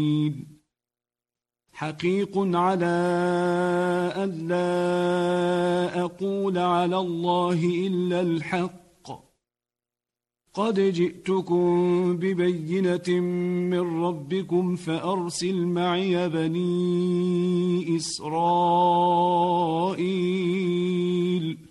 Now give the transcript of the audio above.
حقيق على أن لا أقول على الله إلا الحق قد جئتكم ببينة من ربكم فأرسل معي بني إسرائيل